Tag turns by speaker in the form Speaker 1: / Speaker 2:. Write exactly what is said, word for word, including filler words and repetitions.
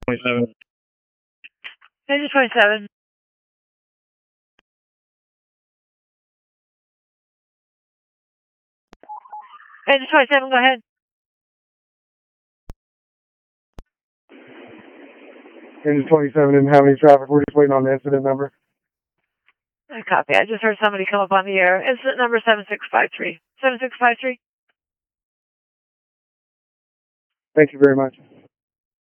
Speaker 1: twenty-seven.
Speaker 2: Engine twenty-seven. Engine twenty-seven, go ahead.
Speaker 3: Engine twenty-seven didn't have any traffic. We're just waiting on the incident number.
Speaker 2: I copy. I just heard somebody come up on the air. Incident number seven six five three. seven six five three.
Speaker 3: Thank you very much.